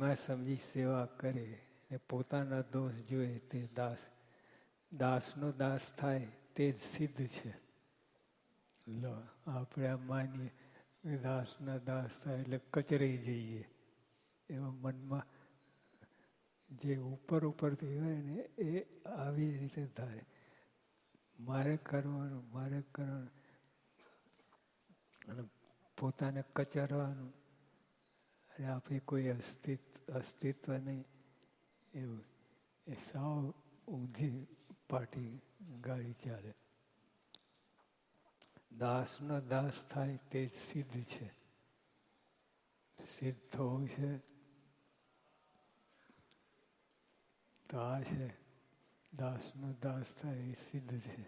મહિમા સમજી સેવા કરે ને પોતાના દોષ જોઈએ તે દાસનો દાસ થાય તે જ સિદ્ધ છે. લો આપણે આ માનીએ કે દાસના દાસ થાય એટલે કચરાઈ જઈએ, એવા મનમાં જે ઉપરથી હોય ને એ આવી રીતે થાય. મારે કરવાનું અને પોતાને કચરવાનું અને આપણી કોઈ અસ્તિત્વ નહીં, એવું એ સાવ ઊંધી પાટી ગાડી ચાલે. દાસનો દાસ થાય તે જ સિદ્ધ છે. સિદ્ધ થવું છે તો આ છે, દાસનો દાસ થાય એ સિદ્ધ છે.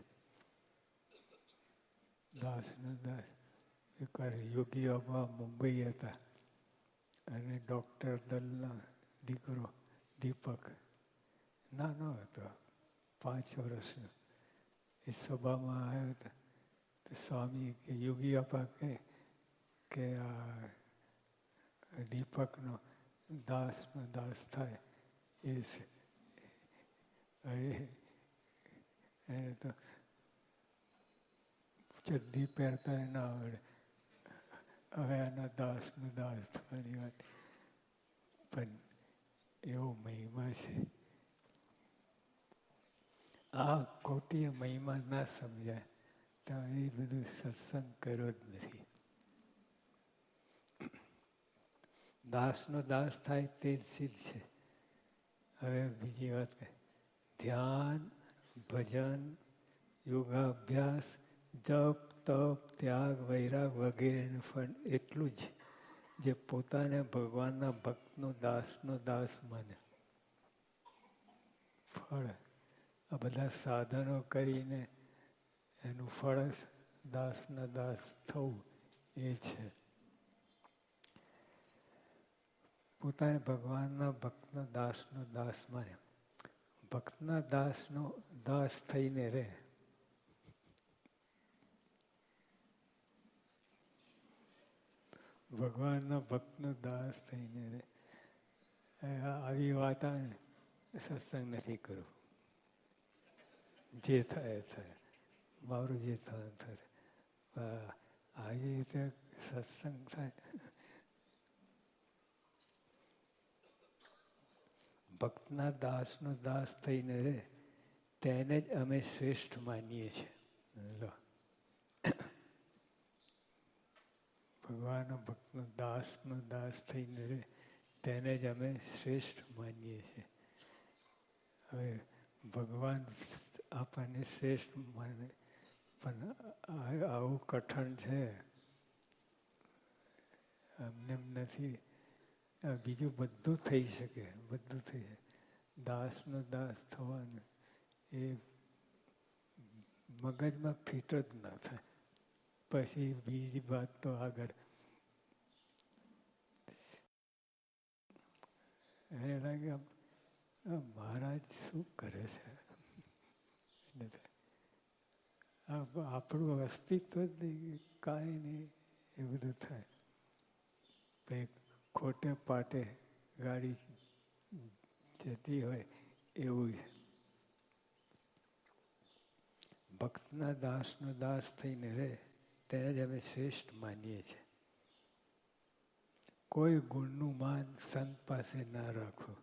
દાસનો દાસ યોગી બાબા મુંબઈ હતા અને ડૉક્ટર દલના દીકરો દીપક નાનો હતો, 5 વર્ષનો. એ સભામાં આવ્યો હતો તો સ્વામી કે યોગી બાપા કે આ દીપકનો દાસનો દાસ થાય એ એને તો ચડ્ડી પહેરતા ના આવડે, હવે આના દાસનો દાસ થવાની વાત. પણ એવો મહિમા છે. આ ખોટી મહિમા ના સમજાય તો એ બધું સત્સંગ કર્યો જ નથી. દાસનો દાસ થાય તે જ સિદ્ધ છે. હવે બીજી વાત કહે, ધ્યાન, ભજન, યોગાભ્યાસ, જપ, તપ, ત્યાગ, વૈરાગ વગેરેનું ફળ એટલું જ જે પોતાને ભગવાનના ભક્તનો દાસનો દાસ માને. ફળ આ બધા સાધનો કરીને એનું ફળ દાસના દાસ થવું એ છે. પોતાને ભગવાનના ભક્તનો દાસનો દાસ માને. ભક્તના દાસનો દાસ થઈને રહે. ભગવાનના ભક્તનો દાસ થઈને રહે. આવી વાત આવે ને સત્સંગ નથી કરવું. જે થાય થાય, મારું જે થાય થાય. આવી રીતે સત્સંગ થાય. ભક્તના દાસનો દાસ થઈને રહે તેને જ અમે શ્રેષ્ઠ માનીએ છીએ. લો ભગવાનના ભક્તનો દાસનો દાસ થઈને રહે તેને જ અમે શ્રેષ્ઠ માનીએ છીએ. હવે ભગવાન આપણને શ્રેષ્ઠ માને પણ આવું કઠણ છે, અમને એમ નથી. બીજું બધું થઈ શકે, બધું થઈ શકે. દાસનો દાસ થવાનું એ મગજમાં ફિટ જ ના થાય. પછી બીજી વાત તો આગળ એને લાગે મહારાજ શું કરે છે, આપણું અસ્તિત્વ જ નહીં, કાંઈ નહીં, એ બધું થાય. પછી ખોટે પાટે ગાડી જતી હોય એવું છે. ભક્તના દાસનો દાસ થઈને રહે તેને જ અમે શ્રેષ્ઠ માનીએ છીએ. કોઈ ગુણનું માન સંત પાસે ના રાખો.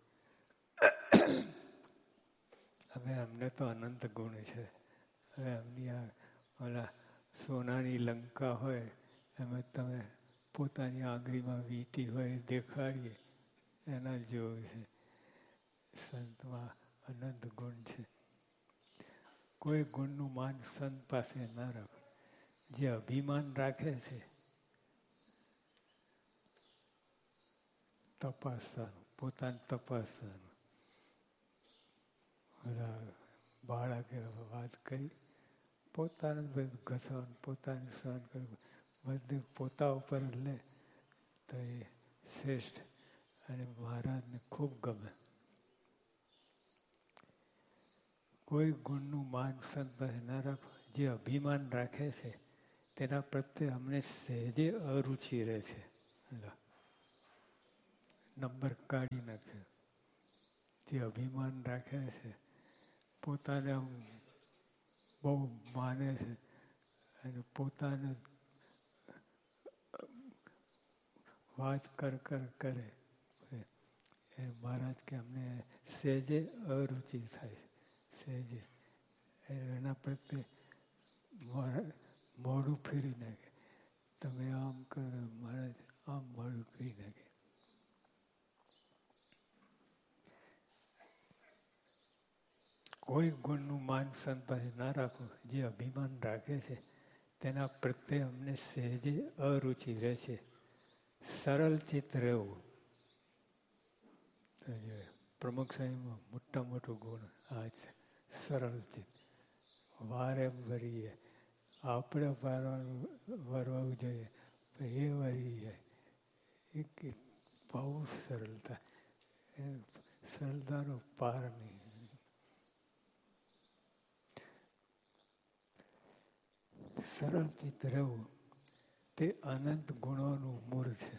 હવે અમને તો અનંત ગુણ છે. હવે એમની ઓલા સોનાની લંકા હોય એમાં તમે પોતાની આંગળીમાં વીંટી હોય દેખાડીએ એના જેવું છે. સંતમાં અનંત ગુણ છે. કોઈ ગુણનું માન સંત પાસે ના રાખો. જે અભિમાન રાખે છે તપાસવાનું, પોતાને તપાસવાનું. બાળકે વાત કરી, પોતાને બધું ઘસવાનું, પોતાને સહન કરવું, બધું પોતા ઉપર લે તો એ શ્રેષ્ઠ અને મહારાજને ખૂબ ગમે. કોઈ ગુણનું માન સંત પાસે ના રાખો. જે અભિમાન રાખે છે તેના પ્રત્યે અમને સહેજે અરુચિ રહે છે. નંબર કાઢી નાખે. જે અભિમાન રાખે છે, પોતાને આમ બહુ માને છે અને પોતાને વાત કરે એ મહારાજ કે અમને સહેજે અરુચિ થાય, સહેજે એના પ્રત્યે મોઢું ફેરવી નાખે. તમે આમ કરો, મહારાજ આમ મોઢું ફેરવી નાખે. કોઈ ગુણનું માન સંત પાસે ના રાખો. જે અભિમાન રાખે છે તેના પ્રત્યે અમને સહેજે અરુચિ રહે છે. સરળ ચિત્ત રહેવું. પ્રમુખ સ્વામીમાં મોટા મોટો ગુણ આ છે, સરળ ચિત્ત. વારે વરીએ આપણે વરવું જોઈએ, એ વરી જાય. એ બહુ સરળતા, એ સરળતાનો પાર નહીં. સરળ ચિત્ત રહેવું તે અનંત ગુણોનું મૂળ છે.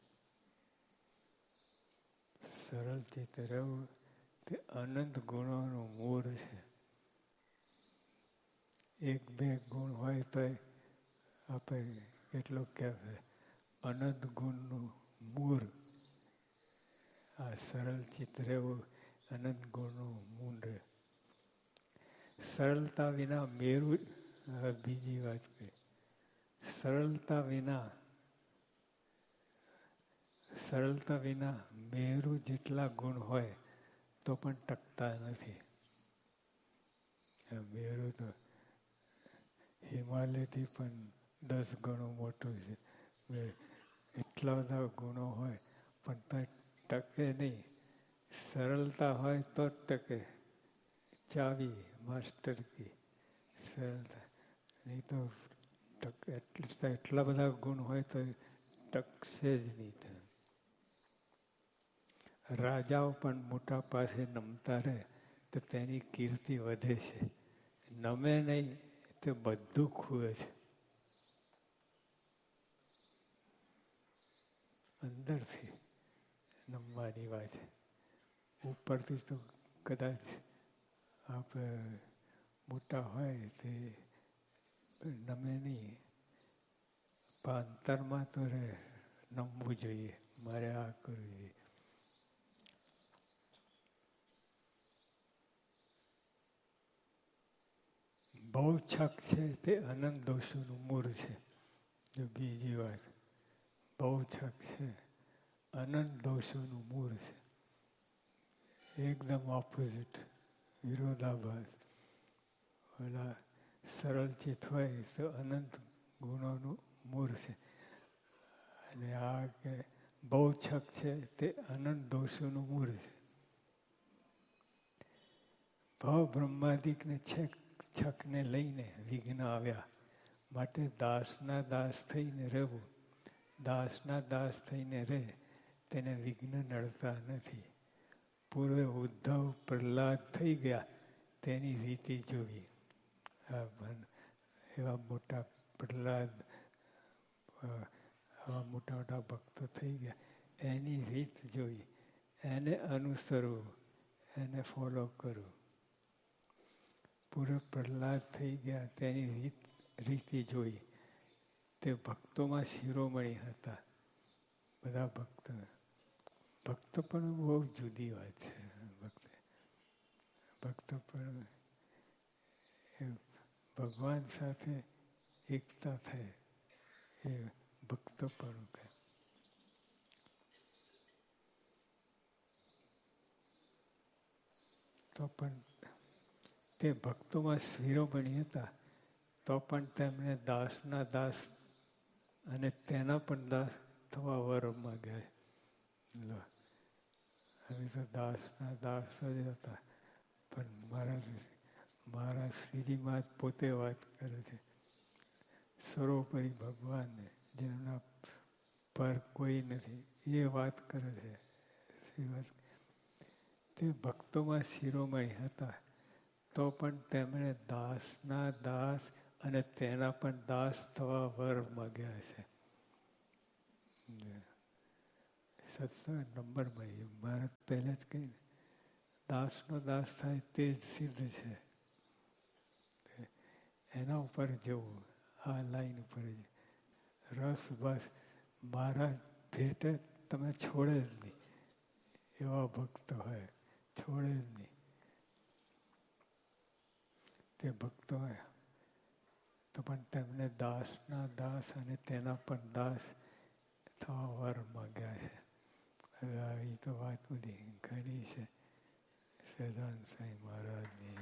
સરળ ચિત્ત રહેવું તે અનંત ગુણોનું મૂળ છે. એક બે ગુણ હોય તો આપણે કેટલો કહેવાય, અનંત ગુણનું મૂળ. આ સરળ ચિત્ત રહેવું અનંત ગુણનું મૂળ રહે. સરળતા વિના મેરું, બીજી વાત કહી, સરળતા વિના મેરુ જેટલા ગુણ હોય તો પણ ટકતા નથી. મેરુ તો હિમાલયથી પણ 10 ગણું મોટું છે. એટલા બધા ગુણો હોય પણ ટકે નહીં. સરળતા હોય તો જ ટકે. ચાવી માસ્ટર કી સરળતા. નહીં તો એટલા બધા ગુણ હોય તો ટકશે જ નહીં. રાજાઓ પણ મોટા પાસે નમતા રહે તો તેની કીર્તિ વધે છે. નમે નહીં તો બધું ખુએ છે. અંદરથી નમવાની વાત છે. ઉપરથી તો કદાચ આપણે મોટા હોય તે નમે નહીં, પણ અંતરમાં તો નમવું જોઈએ. મારે આ કરવું જોઈએ. બહુ છક છે તે અનંત દોષોનું મૂળ છે. જો બીજી વાત, બહુ છક છે અનંત દોષોનું મૂળ છે. એકદમ ઓપોઝિટ, વિરોધાભાસ. ઓલા સરળ ચિત્ત હોય તો અનંત ગુણોનું મૂળ છે. અને આ કે બહુ છક છે તે અનંત દોષોનું મૂળ છે. ભવ બ્રહ્માદિકને છકને લઈને વિઘ્ન આવ્યા. માટે દાસના દાસ થઈને રહેવું. દાસના દાસ થઈને રહે તેને વિઘ્ન નડતા નથી. પૂર્વે ઉદ્ધવ પ્રહલાદ થઈ ગયા તેની રીતિ જોવી. એવા મોટા પ્રહલાદ, આવા મોટા મોટા ભક્તો થઈ ગયા એની રીત જોઈ, એને અનુસરવું, એને ફોલો કરવું. પૂર્વ પ્રહલાદ થઈ ગયા તેની રીતિ જોઈ. તે ભક્તોમાં શિરોમણી હતા. બધા ભક્ત પણ બહુ જુદી વાત છે. ભક્ત પણ ભગવાન સાથે એકતા થાય એ ભક્ત પણ કહે. તો પણ તે ભક્તોમાં શિરોમણી હતા તો પણ તેમને દાસના દાસ અને તેના પણ દાસ થવા વર માંગ્યા. હવે તો દાસના દાસ જ હતા. પણ મારા શ્રીજીમાં પોતે વાત કરે છે, સર્વોપરી ભગવાનને જેમના પર કોઈ નથી એ વાત કરે છે. તે ભક્તોમાં શિરોમણી હતા તો પણ તેમણે દાસના દાસ અને તેના પણ દાસ થવા વર માગ્યા છે. સત્સંગ નંબરમાં મહારાજ પહેલે જ કહી, દાસનો દાસ થાય તે જ સિદ્ધ છે. એના ઉપર જવું, આ લાઈન ઉપર જ રસ બસ મહારાજ ભેટે તમે છોડે જ નહીં. એવા ભક્ત હોય છોડે જ નહીં. તે ભક્તો હોય તો પણ તેમને દાસના દાસ અને તેના પણ દાસ થવા વર માંગ્યા છે. હવે આવી તો વાત બધી ઘણી છે. સહજાનંદ સ્વામી મહારાજની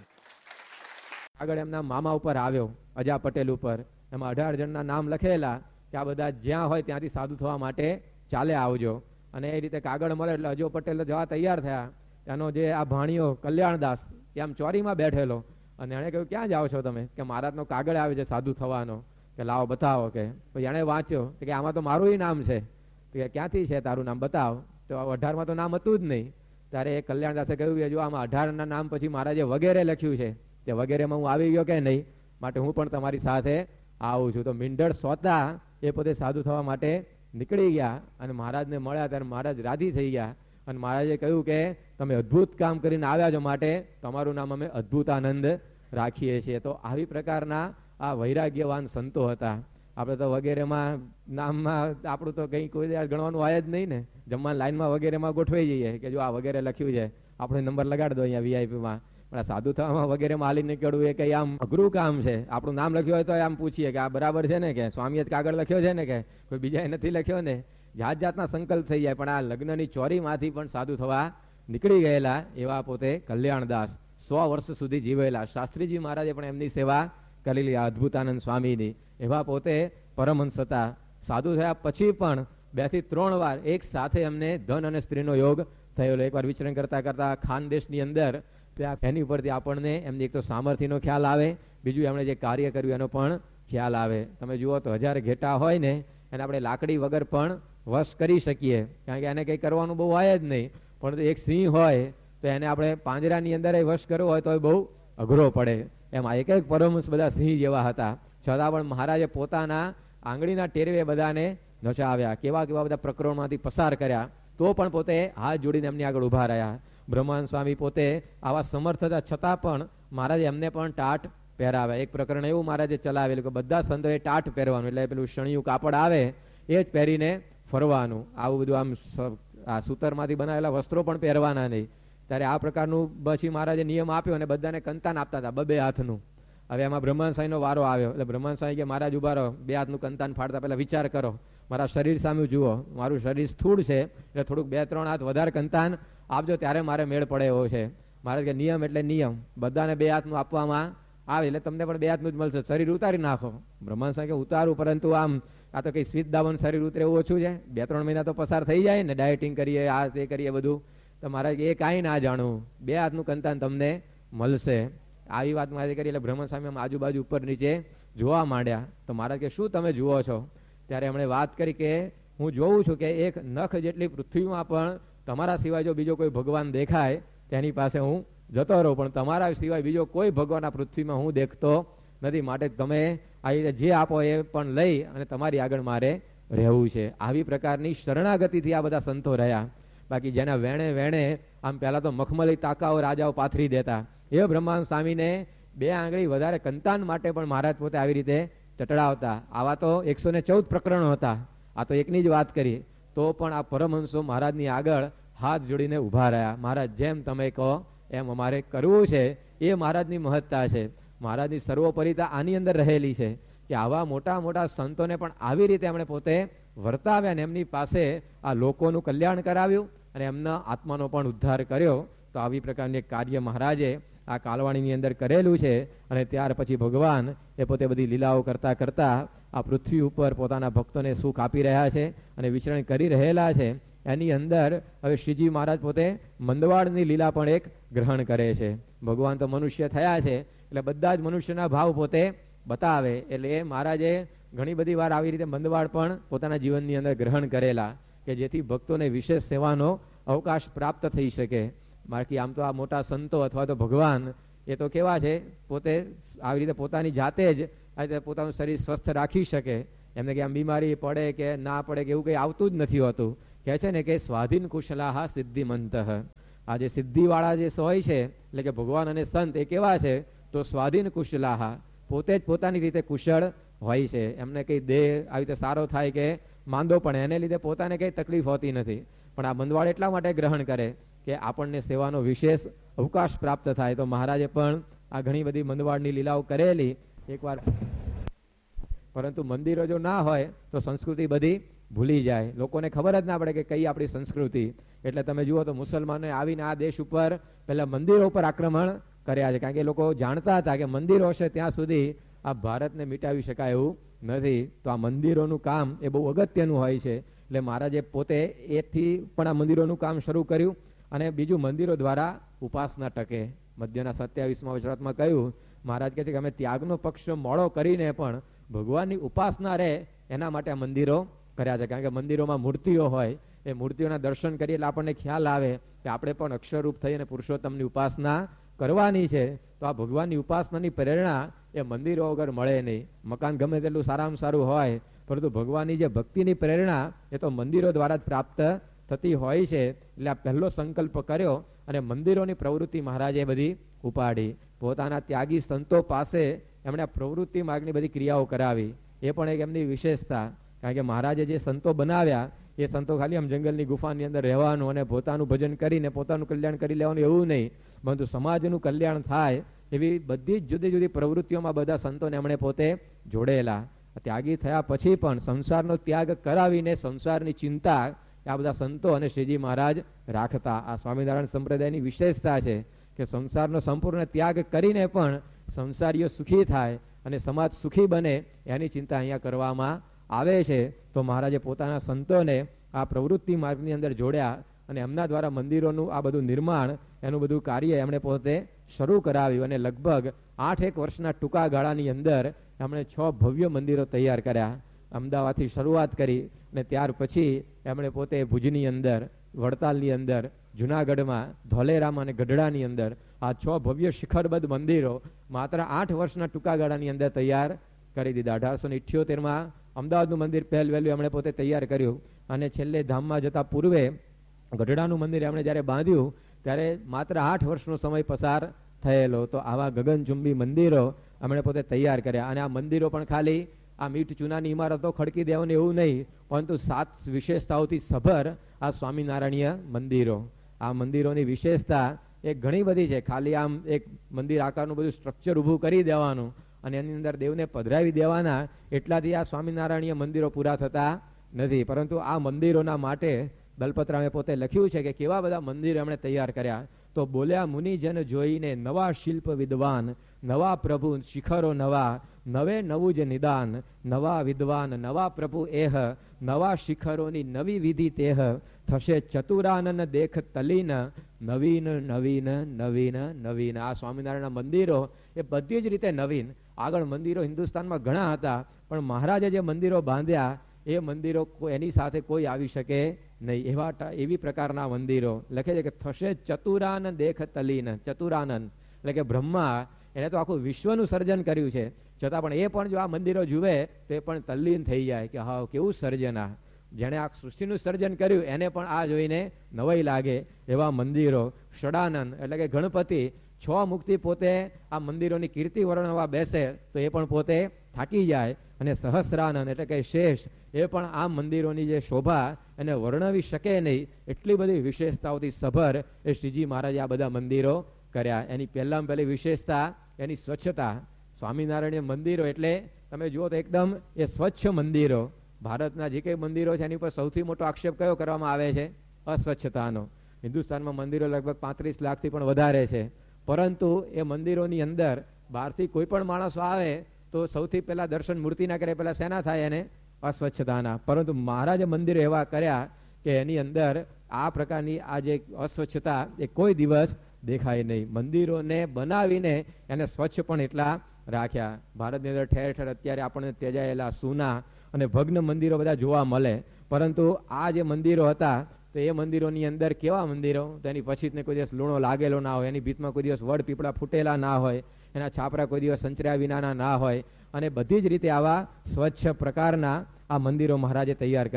આગળ એમના મામા ઉપર આવ્યો, અજા પટેલ ઉપર. એમાં 18 જણના નામ લખેલા કે આ બધા જ્યાં હોય ત્યાંથી સાધુ થવા માટે ચાલે આવજો. અને એ રીતે કાગળ મળે એટલે અજો પટેલ જવા તૈયાર થયા. એનો જે આ ભાણિયો કલ્યાણદાસ એમ ચોરીમાં બેઠેલો અને એણે કહ્યું, ક્યાં જાઓ છો તમે? કે મહારાજનો કાગળ આવે છે સાધુ થવાનો, કે લાવો બતાવો. કે પછી એણે વાંચ્યો કે આમાં તો મારું નામ છે. કે ક્યાંથી છે તારું નામ બતાવ. તો 18માં તો નામ હતું જ નહીં. ત્યારે એ કલ્યાણદાસે કહ્યું કે જો આમાં 18ના નામ પછી મહારાજે વગેરે લખ્યું છે, તે વગેરેમાં હું આવી ગયો કે નહીં, માટે હું પણ તમારી સાથે આવું છું. તો મીંઢળ સોતા એ પોતે સાધુ થવા માટે નીકળી ગયા અને મહારાજને મળ્યા. ત્યારે મહારાજ રાજી થઈ ગયા અને મહારાજે કહ્યું કે તમે અદ્ભુત કામ કરીને આવ્યા છો, માટે તમારું નામ અમે અદ્ભુતાનંદ રાખીએ છીએ. તો આવી પ્રકારના આ વૈરાગ્યવાન સંતો હતા. આપણે તો વગેરેમાં નામમાં આપણું તો કંઈ કોઈ ગણવાનું હોય જ નહીં ને. જમવાની લાઈનમાં વગેરેમાં ગોઠવાઈ જઈએ કે જો આ વગેરે લખ્યું છે, આપણે નંબર લગાડી દો અહીંયા વીઆઈપીમાં. પણ સાધુ થવામાં વગેરેમાં હાલી નીકળવું એ કંઈ આમ અઘરું કામ છે. આપણું નામ લખ્યું હોય તો આમ પૂછીએ કે આ બરાબર છે ને, કે સ્વામીએ જ કાગળ લખ્યો છે ને, કે કોઈ બીજાએ નથી લખ્યો ને. જાત જાતના સંકલ્પ થઈ જાય. પણ આ લગ્નની ચોરીમાંથી પણ સાધુ થવા નીકળી ગયેલા એવા પોતે કલ્યાણદાસ 100 વર્ષ સુધી જીવેલા. શાસ્ત્રીજી મહારાજે પણ એમની સેવા કરેલી, આ અદ્ભુતાનંદ સ્વામીની. એવા પોતે પરમહંસ હતા. સાધુ થયા પછી પણ 2 થી 3 વાર એક સાથે એમને ધન અને સ્ત્રીનો યોગ થયેલો. એકવાર વિચરણ કરતા કરતા ખાનદેશની અંદર ત્યાં એની ઉપરથી આપણને એમની એક તો સામર્થ્યનો ખ્યાલ આવે, બીજું એમણે જે કાર્ય કર્યું એનો પણ ખ્યાલ આવે. તમે જુઓ તો 1000 ઘેટા હોય ને એને આપણે લાકડી વગર પણ વશ કરી શકીએ, કારણ કે એને કંઈ કરવાનું બહુ હોય જ નહીં. પણ એક સિંહ હોય તો એને આપણે પાંજરાની અંદર વશ કરવો હોય તો બહુ અઘરો પડે. એમાં એક એક પરમહંસ બધા સિંહ જેવા હતા. છતાં પણ મહારાજે પોતાના આંગળીના ટેરવે બધાને નચાવ્યા. કેવા કેવા બધા પ્રકરણોમાંથી પસાર કર્યા, તો પણ પોતે હાથ જોડીને એમની આગળ ઊભા રહ્યા. બ્રહ્માનંદ સ્વામી પોતે આવા સમર્થ હતા છતાં પણ મહારાજે એમને પણ ટાટ પહેરાવ્યા. એક પ્રકરણ એવું મહારાજે ચલાવેલું કે બધા સંતોએ ટાટ પહેરવાનું, એટલે પેલું શણિયું કાપડ આવે એ જ પહેરીને ફરવાનું. આવું બધું આમ આ સૂતરમાંથી બનાવેલા વસ્ત્રો પણ પહેરવાના નહીં. ત્યારે આ પ્રકારનું પછી મહારાજે નિયમ આપ્યો અને બધાને કંતાન આપતા હતા 2 હાથનું. હવે એમાં બ્રહ્માનંદ સ્વામીનો વારો આવ્યો. એટલે બ્રહ્માનંદ સ્વામી કે મહારાજ ઉભા રહો, 2 હાથનું કંતાન ફાડતા પહેલા વિચાર કરો, મારા શરીર સામે જુઓ, મારું શરીર સ્થૂળ છે એટલે થોડુંક 2-3 હાથ વધારે કંતાન આપજો ત્યારે મારે મેળ પડે એવો છે. મહારાજ કે નિયમ એટલે નિયમ, બધાને 2 હાથનું આપવામાં આવે એટલે તમને પણ 2 હાથનું જ મળશે. શરીર ઉતારી નાખો. બ્રહ્માનંદ સ્વામી કે ઉતારું, પરંતુ આમ આ તો કઈ સ્વીત દાવન શરીર ઉતરે એવું ઓછું છે. 2-3 મહિના તો પસાર થઈ જાય ને, ડાયટિંગ કરીએ, આ તે કરીએ બધું. તો મહારાજ એ કાંઈ ના જાણવું, 2 હાથનું કંતાન તમને મળશે. આવી વાત મહારાજ કરી એટલે બ્રહ્માનંદ સ્વામી આમ આજુબાજુ ઉપર નીચે જોવા માંડ્યા. તો મહારાજ કે શું તમે જુઓ છો? ત્યારે એમણે વાત કરી કે હું જોઉં છું કે એક નખ જેટલી પૃથ્વીમાં પણ તમારા સિવાય જો બીજો કોઈ ભગવાન દેખાય તેની પાસે હું જતો રહું, પણ તમારા સિવાય બીજો કોઈ ભગવાન આ પૃથ્વીમાં હું દેખતો નથી. માટે તમે આ રીતે જે આપો એ પણ લઈ અને તમારી આગળ મારે રહેવું છે. આવી પ્રકારની શરણાગતિથી આ બધા સંતો રહ્યા. બાકી જેના વેણે વેણે આમ પહેલા તો મખમલી તાકાઓ રાજાઓ પાથરી દેતા, એ બ્રહ્માનંદ સ્વામીને 2 આંગળી વધારે કંતાન માટે પણ મહારાજ પોતે આવી રીતે ચટડાવતા. આવા તો 114 પ્રકરણો હતા. આ તો એકની જ વાત કરી, તો પણ આ પરમહંસો મહારાજની આગળ હાથ જોડીને ઊભા રહ્યા. મહારાજ જેમ તમે કહો એમ અમારે કરવું છે. એ મહારાજની મહત્તા છે. મહારાજની સર્વોપરિતા આની અંદર રહેલી છે કે આવા મોટા મોટા સંતોને પણ આવી રીતે એમણે પોતે વર્તાવ્યા અને એમની પાસે આ લોકોનું કલ્યાણ કરાવ્યું અને એમના આત્માનો પણ ઉદ્ધાર કર્યો. તો આવી પ્રકારની કાર્ય મહારાજે આ કાલવાણીની અંદર કરેલું છે. અને ત્યાર પછી ભગવાન એ પોતે બધી લીલાઓ કરતા કરતા આ પૃથ્વી ઉપર પોતાના ભક્તોને સુખ આપી રહ્યા છે અને વિચરણ કરી રહેલા છે. એની અંદર હવે શ્રીજી મહારાજ પોતે મંદવાડની લીલા પણ એક ગ્રહણ કરે છે. ભગવાન તો મનુષ્ય થયા છે એટલે બધા જ મનુષ્યના ભાવ પોતે બતાવે. એટલે એ મહારાજે ઘણી બધી વાર આવી રીતે મંદવાડ પણ પોતાના જીવનની અંદર ગ્રહણ કરેલા કે જેથી ભક્તોને વિશેષ સેવાનો અવકાશ પ્રાપ્ત થઈ શકે. બાકી આમ તો આ મોટા સંતો અથવા તો ભગવાન એ તો કેવા છે, પોતે આવી રીતે પોતાની જાતે જ આ રીતે પોતાનું શરીર સ્વસ્થ રાખી શકે. એમને કે આમ બીમારી પડે કે ના પડે કે એવું કંઈ આવતું જ નથી હોતું. કહે છે ને કે સ્વાધીન કુશલાહ સિદ્ધિમંત. આ જે સિદ્ધિવાળા જે હોય છે એટલે કે ભગવાન અને સંત એ કેવા છે તો સ્વાધીન કુશલાહ, પોતે જ પોતાની રીતે કુશળ હોય છે. એમને કઈ દેહ આવી રીતે સારો થાય કે માંદો પડે એને લીધે પોતાને કઈ તકલીફ હોતી નથી. પણ આ મંદવાડ એટલા માટે ગ્રહણ કરે કે આપણને સેવાનો વિશેષ અવકાશ પ્રાપ્ત થાય. તો મહારાજે પણ આ ઘણી બધી મંદવાડની લીલાઓ કરેલી એકવાર. પરંતુ મંદિરો જો ના હોય તો સંસ્કૃતિ બધી ભૂલી જાય, લોકોને ખબર જ ના પડે કે કઈ આપણી સંસ્કૃતિ. એટલે તમે જુઓ તો મુસલમાનોએ આવીને આ દેશ ઉપર પહેલા મંદિરો ઉપર આક્રમણ કર્યા છે, કારણ કે લોકો જાણતા હતા કે મંદિરો હશે ત્યાં સુધી આ ભારતને મિટાવી શકાય એવું નથી. તો આ મંદિરોનું કામ એ બહુ અગત્યનું હોય છે. એટલે મહારાજે પોતે એથી પણ આ મંદિરોનું કામ શરૂ કર્યું. અને બીજું, મંદિરો દ્વારા ઉપાસના ટકે. મધ્યના 27મા વચરાતમાં કહ્યું, મહારાજ કહે છે કે અમે ત્યાગનો પક્ષ મોડો કરીને પણ ભગવાનની ઉપાસના રહે એના માટે આ મંદિરો કર્યા છે. કારણ કે મંદિરોમાં મૂર્તિઓ હોય, એ મૂર્તિઓના દર્શન કરીએ એટલે આપણને ખ્યાલ આવે કે આપણે પણ અક્ષરરૂપ થઈ અને પુરુષોત્તમની ઉપાસના કરવાની છે. તો આ ભગવાનની ઉપાસનાની પ્રેરણા એ મંદિરો વગર મળે નહીં. મકાન ગમે તેટલું સારામાં સારું હોય, પરંતુ ભગવાનની જે ભક્તિની પ્રેરણા એ તો મંદિરો દ્વારા જ પ્રાપ્ત થતી હોય છે. એટલે આ પહેલો સંકલ્પ કર્યો અને મંદિરોની પ્રવૃત્તિ મહારાજે બધી ઉપાડી. પોતાના ત્યાગી સંતો પાસે એમણે આ પ્રવૃત્તિ માર્ગની બધી ક્રિયાઓ કરાવી. એ પણ એક એમની વિશેષતા. કારણ કે મહારાજે જે સંતો બનાવ્યા એ સંતો ખાલી આમ જંગલની ગુફાની અંદર રહેવાનું અને પોતાનું ભજન કરીને પોતાનું કલ્યાણ કરી લેવાનું એવું નહીં, પરંતુ સમાજનું કલ્યાણ થાય એવી બધી જ જુદી જુદી પ્રવૃત્તિઓમાં બધા સંતોને એમણે પોતે જોડેલા. ત્યાગી થયા પછી પણ સંસારનો ત્યાગ કરાવીને સંસારની ચિંતા આ બધા સંતો અને શ્રીજી મહારાજ રાખતા. આ સ્વામિનારાયણ સંપ્રદાયની વિશેષતા છે કે સંસારનો સંપૂર્ણ ત્યાગ કરીને પણ સંસારીઓ સુખી થાય અને સમાજ સુખી બને એની ચિંતા અહીંયા કરવામાં આવે છે. તો મહારાજે પોતાના સંતોને આ પ્રવૃત્તિ માર્ગની અંદર જોડ્યા અને એમના દ્વારા મંદિરોનું આ બધું નિર્માણ એનું બધું કાર્ય એમણે પોતે શરૂ કરાવ્યું. અને લગભગ 8 વર્ષના ટૂંકા ગાળાની અંદર એમણે 6 ભવ્ય મંદિરો તૈયાર કર્યા. અમદાવાદથી શરૂઆત કરી અને ત્યાર પછી એમણે પોતે ભુજની અંદર, વડતાલની અંદર, જુનાગઢમાં, ધોલેરામાં અને ગઢડાની અંદર આ 6 ભવ્ય શિખરબદ્ધ મંદિરો માત્ર 8 વર્ષના ટૂંકા ગાળાની અંદર તૈયાર કરી દીધા. 1878માં અમદાવાદનું મંદિર પહેલ વહેલું એમણે પોતે તૈયાર કર્યું. અને છેલ્લે ધામમાં જતા પૂર્વે ગઢડાનું મંદિર એમણે જ્યારે બાંધ્યું ત્યારે માત્ર 8 વર્ષનો સમય પસાર થયેલો. તો આવા ગગનચુંબી મંદિરો એમણે પોતે તૈયાર કર્યા. અને આ મંદિરો પણ ખાલી આ મીઠ ચૂનાની ઇમારતો ખડકી દેવાની એવું નહીં, પરંતુ 7 વિશેષતાઓથી સભર આ સ્વામિનારાયણીય મંદિરો. આ મંદિરોની વિશેષતા એ ઘણી બધી છે. ખાલી આમ એક મંદિર આકારનું બધું સ્ટ્રક્ચર ઊભું કરી દેવાનું અને એની અંદર દેવને પધરાવી દેવાના એટલાથી આ સ્વામિનારાયણીય મંદિરો પૂરા થતા નથી. પરંતુ આ મંદિરોના માટે દલપતરામે પોતે લખ્યું છે કે કેવા બધા મંદિર એમણે તૈયાર કર્યા. તો બોલ્યા મુનિજન જોઈને નવા શિલ્પ વિદ્વાન, નવા પ્રભુ શિખરો નવા, નવે નવું જ નિદાન, નવા વિદ્વાન નવા પ્રભુ એહ, નવા શિખરોની નવી વિધિ તેહ, થશે ચતુરાનન દેખ તલીન, નવીન નવીન નવીન નવીન. આ સ્વામિનારાયણના મંદિરો એ બધી જ રીતે નવીન. આગળ મંદિરો હિન્દુસ્તાનમાં ઘણા હતા, પણ મહારાજે જે મંદિરો બાંધ્યા એ મંદિરો એની સાથે કોઈ આવી શકે નહીં. એવી પ્રકારના મંદિરો લખે છે કે થશે ચતુરાનન દેખ તલીન. ચતુરાનન એટલે કે બ્રહ્મા એને તો આખું વિશ્વનું સર્જન કર્યું છે, છતાં પણ એ પણ જો આ મંદિરો જુએ તો એ પણ તલ્લીન થઈ જાય કે હા કેવું સર્જન. આ જેણે આ સૃષ્ટિનું સર્જન કર્યું એને પણ આ જોઈને નવાઈ લાગે એવા મંદિરો. ષડાનન એટલે કે ગણપતિ 6 મુક્તિ પોતે આ મંદિરોની કીર્તિ વર્ણવા બેસે તો એ પણ પોતે થાકી જાય. અને સહસ્રાનન એટલે કે શેષ એ પણ આ મંદિરોની જે શોભા એને વર્ણવી શકે નહીં એટલી બધી વિશેષતાઓથી સભર એ શ્રીજી મહારાજે આ બધા મંદિરો કર્યા. એની પહેલામાં પહેલી વિશેષતા એની સ્વચ્છતા. સ્વામિનારાયણ મંદિરો એટલે તમે જુઓ તો એકદમ એ સ્વચ્છ મંદિરો. ભારતના જે કંઈ મંદિરો છે એની ઉપર સૌથી મોટો આક્ષેપ કયો કરવામાં આવે છે? અસ્વચ્છતાનો. હિન્દુસ્તાનમાં મંદિરો લગભગ 35 લાખથી પણ વધારે છે, પરંતુ એ મંદિરોની અંદર બહારથી કોઈ પણ માણસો આવે તો સૌથી પહેલા દર્શન મૂર્તિના કરે પહેલા શેના થાય? એને અસ્વચ્છતાના. પરંતુ મહારાજે મંદિરો એવા કર્યા કે એની અંદર આ પ્રકારની આ જે અસ્વચ્છતા એ કોઈ દિવસ દેખાય નહીં. મંદિરોને બનાવીને એને સ્વચ્છ પણ એટલા રાખ્યા. ભારતની અંદર ઠેર ઠેર અત્યારે આપણને ત્યજાયેલા સૂના અને ભગ્ન મંદિરો બધા જોવા મળે, પરંતુ આ જે મંદિરો હતા તો એ મંદિરોની અંદર કેવા મંદિરો? તો એની પછી કોઈ દિવસ લૂણો લાગેલો ના હોય, એની ભીતમાં કોઈ દિવસ વડ પીપળા ફૂટેલા ના હોય, એના છાપરા કોઈ દિવસ સંચર્યા વિનાના ના હોય, અને બધી જ રીતે આવા સ્વચ્છ પ્રકારના આ મંદિરો મહારાજે તૈયાર કર્યા.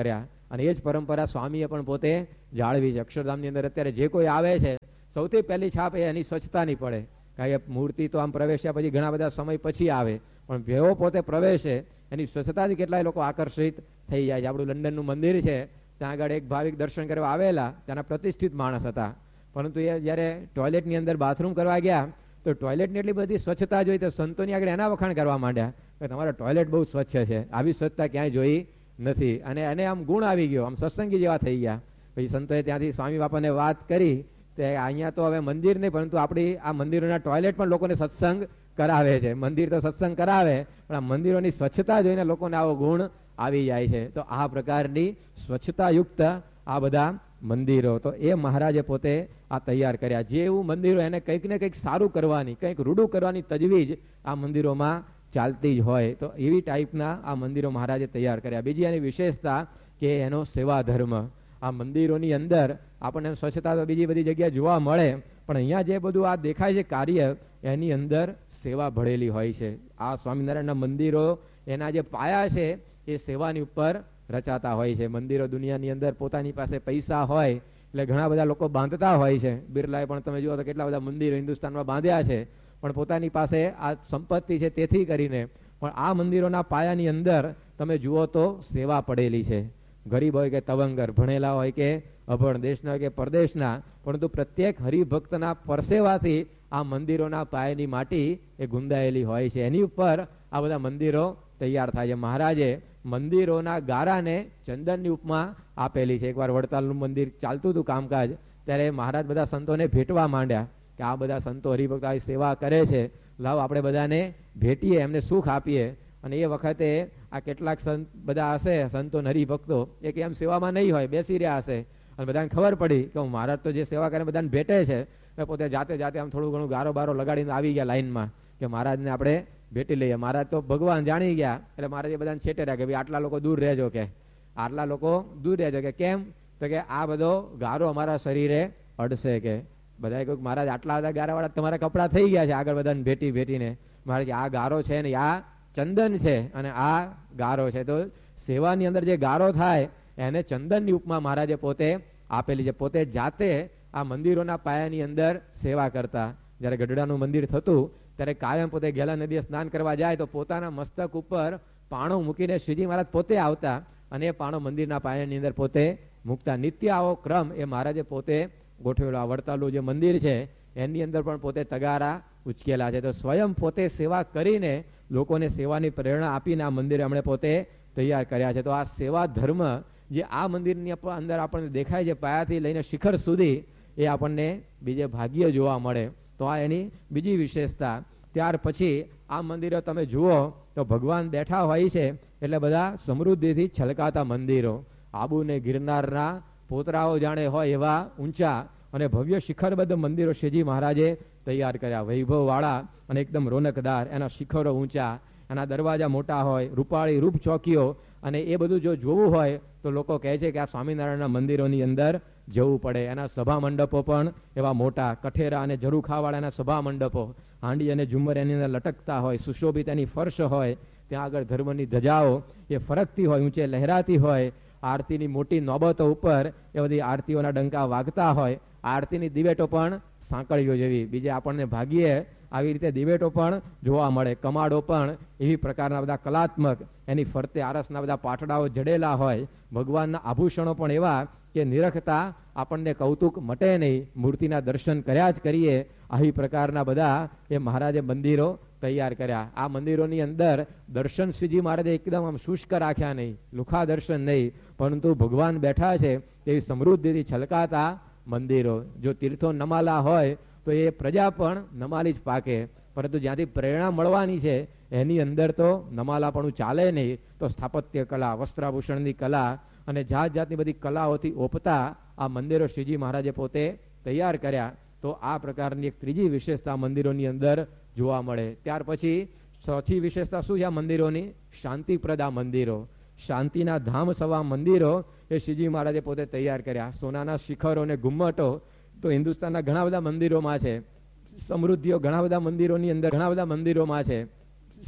અને એ જ પરંપરા સ્વામીએ પણ પોતે જાળવી છે. અક્ષરધામની અંદર અત્યારે જે કોઈ આવે છે સૌથી પહેલી છાપ એ એની સ્વચ્છતાની પડે. કારણ કે મૂર્તિ તો આમ પ્રવેશ્યા પછી ઘણા બધા સમય પછી આવે, પણ જેવો પોતે પ્રવેશે એની સ્વચ્છતાથી કેટલાય લોકો આકર્ષિત થઈ જાય છે. આપણું લંડનનું મંદિર છે, ત્યાં આગળ એક ભાવિક દર્શન કરવા આવેલા, ત્યાંના પ્રતિષ્ઠિત માણસ હતા, પરંતુ એ જ્યારે ટોયલેટની અંદર બાથરૂમ કરવા ગયા તો ટોયલેટની એટલી બધી સ્વચ્છતા જોઈ તો સંતોની આગળ એના વખાણ કરવા માંડ્યા કે તમારો ટોયલેટ બહુ સ્વચ્છ છે, આવી સ્વચ્છતા ક્યાંય જોઈ નથી. અને એને આમ ગુણ આવી ગયો, આમ સત્સંગી જેવા થઈ ગયા. પછી સંતોએ ત્યાંથી સ્વામી બાપાને વાત કરી કે અહીંયા તો હવે મંદિર નહીં, પરંતુ આપણી આ મંદિરોના ટોયલેટ પણ લોકોને સત્સંગ કરાવે છે. મંદિર તો સત્સંગ કરાવે, પણ આ મંદિરોની સ્વચ્છતા જોઈને લોકોને આવો ગુણ આવી જાય છે. તો આ પ્રકારની સ્વચ્છતાયુક્ત આ બધા મંદિરો તો એ મહારાજે પોતે આ તૈયાર કર્યા. જે એવું મંદિરો એને કંઈક ને કંઈક સારું કરવાની, કંઈક રૂડું કરવાની તજવીજ આ મંદિરોમાં ચાલતી જ હોય, તો એવી ટાઈપના આ મંદિરો મહારાજે તૈયાર કર્યા. બીજી એની વિશેષતા કે એનો સેવા ધર્મ. આ મંદિરોની અંદર આપણને સ્વચ્છતા તો બીજી બધી જગ્યાએ જોવા મળે, પણ અહીંયા જે બધું આ દેખાય છે કાર્ય, એની અંદર સેવા ભળેલી હોય છે. આ સ્વામિનારાયણના મંદિરો એના જે પાયા છે એ સેવાની ઉપર રચાતા હોય છે. મંદિરો દુનિયાની અંદર પોતાની પાસે પૈસા હોય એટલે ઘણા બધા લોકો બાંધતા હોય છે. બિરલાએ પણ તમે જુઓ તો કેટલા બધા મંદિરો હિન્દુસ્તાનમાં બાંધ્યા છે, પણ પોતાની પાસે આ સંપત્તિ છે તેથી કરીને. પણ આ મંદિરોના પાયાની અંદર તમે જુઓ તો સેવા પડેલી છે. ગરીબ હોય કે તવંગર, ભણેલા હોય કે અભણ, દેશના હોય કે પરદેશના, પરંતુ પ્રત્યેક હરિભક્તના પરસેવાથી આ મંદિરોના પાયાની માટી એ ગુંદાયેલી હોય છે. એની ઉપર આ બધા મંદિરો તૈયાર થાય છે. મહારાજે મંદિરોના ગારાને ચંદનની ઉપમા આપેલી છે. એકવાર વડતાલનું મંદિર ચાલતું હતું કામકાજ, ત્યારે મહારાજ બધા સંતોને ભેટવા માંડ્યા કે આ બધા સંતો હરિભક્તો આવી સેવા કરે છે, લાવ આપણે બધાને ભેટીએ, એમને સુખ આપીએ. અને એ વખતે આ કેટલાક સંત બધા હશે, સંતો હરિભક્તો, એ કે એમ સેવામાં નહીં હોય, બેસી રહ્યા હશે. અને બધાને ખબર પડી કે હું મહારાજ તો જે સેવા કરે બધાને ભેટે છે, પોતે જાતે જાતે આમ થોડું ઘણું ગારો બારો લગાડીને આવી ગયા લાઈનમાં કે મહારાજને આપણે ભેટી લઈએ. મહારાજ તો ભગવાન જાણી ગયા, એટલે મહારાજે બધાને છેટે રહ્યા કે ભાઈ આટલા લોકો દૂર રહેજો, કે આટલા લોકો દૂર રહેજો. કે કેમ? તો કે આ બધો ગારો અમારા શરીરે અડશે. કે બધા કહ્યું મહારાજ આટલા બધા ગારાવાળા તમારા કપડા થઈ ગયા છે આગળ બધાને ભેટી ભેટીને. મહારાજ આ ગારો છે ને આ ચંદન છે અને આ ગારો છે. તો સેવાની અંદર જે ગારો થાય એને ચંદનની ઉપમા મહારાજે પોતે આપેલી છે. પોતે જાતે આ મંદિરોના પાયાની અંદર સેવા કરતા. જ્યારે ગઢડાનું મંદિર થતું ત્યારે કાયમ પોતે ગેલા નદીએ સ્નાન કરવા જાય તો પોતાના મસ્તક ઉપર પાણો મૂકીને શ્રીજી મહારાજ પોતે આવતા અને એ પાણો મંદિરના પાયાની અંદર પોતે મૂકતા. નિત્ય આવો ક્રમ એ મહારાજે પોતે ગોઠવેલો. આ વડતાલનું જે મંદિર છે એની અંદર પણ પોતે તગારા ઉચકેલા છે. તો સ્વયં પોતે સેવા કરીને લોકોને સેવાની પ્રેરણા આપીને આ મંદિર એમણે પોતે તૈયાર કર્યા છે. તો આ સેવા ધર્મ જે આ મંદિરની અંદર આપણને દેખાય છે, પાયાથી લઈને શિખર સુધી, એ આપણને બીજે ભાગ્ય જોવા મળે. તો આ એની બીજી વિશેષતા. ત્યાર પછી આ મંદિરો તમે જુઓ તો ભગવાન બેઠા હોય છે એટલે બધા સમૃદ્ધિથી છલકાતા મંદિરો. આબુ ને ગિરનારના પોતરાઓ જાણે હોય એવા ઊંચા અને ભવ્ય શિખરબદ્ધ મંદિરો શ્રીજી મહારાજે તૈયાર કર્યા. વૈભવવાળા અને એકદમ રોનકદાર. એના શિખરો ઊંચા, એના દરવાજા મોટા હોય, રૂપાળી રૂપ ચોકીઓ. અને એ બધું જો જોવું હોય તો લોકો કહે છે કે આ સ્વામિનારાયણના મંદિરોની અંદર જવું પડે. એના સભા મંડપો પણ એવા મોટા, કઠેરા અને ઝરૂખાવાળા એના સભા મંડપો, હાંડી અને ઝુમ્મર એની અંદર લટકતા હોય, સુશોભિત એની ફર્શ હોય, ત્યાં આગળ ધર્મની ધજાઓ એ ફરકતી હોય, ઊંચે લહેરાતી હોય, આરતીની મોટી નોબતો ઉપર એ બધી આરતીઓના ડંકા વાગતા હોય, આરતીની દિવેટો પણ સાંકળીઓ જેવી. બીજે આપણને ભાગીએ આવી રીતે દિવેટો પણ જોવા મળે, કમાડો પણ એવી પ્રકારના બધા કલાત્મક, એની ફરતે આરસના બધા પાટડાઓ જડેલા હોય, ભગવાનના આભૂષણો પણ એવા કે નિરખતા આપણને કૌતુક મટે નહીં, મૂર્તિના દર્શન કર્યા જ કરીએ. આવી પ્રકારના બધા એ મહારાજે મંદિરો તૈયાર કર્યા. આ મંદિરોની અંદર દર્શન શ્રીજી મહારાજે એકદમ આમ શુષ્ક રાખ્યા નહીં, લુખા દર્શન નહીં, પરંતુ ભગવાન બેઠા છે તેવી સમૃદ્ધિથી છલકાતા મંદિરો. જો તીર્થો નમાલા હોય તો એ પ્રજા પણ નમાલી જ પાકે, પરંતુ જ્યાંથી પ્રેરણા મળવાની છે એની અંદર તો નમાલાપણું ચાલે નહીં. તો સ્થાપત્ય કલા, વસ્ત્રાભૂષણની કલા અને જાત જાતની બધી કલાઓથી ઓપતા આ મંદિરો શ્રીજી મહારાજે પોતે તૈયાર કર્યા. તો આ પ્રકારની એક ત્રીજી વિશેષતા મંદિરોની અંદર જોવા મળે. ત્યાર પછી ચોથી વિશેષતા શું છે આ મંદિરોની? શાંતિપ્રદા મંદિરો, શાંતિના ધામ સવા મંદિરો એ શ્રીજી મહારાજે પોતે તૈયાર કર્યા. સોનાના શિખરો અને ગુમ્મટો તો હિન્દુસ્તાનના ઘણા બધા મંદિરોમાં છે, સમૃદ્ધિઓ ઘણા બધા મંદિરોની અંદર ઘણા બધા મંદિરોમાં છે,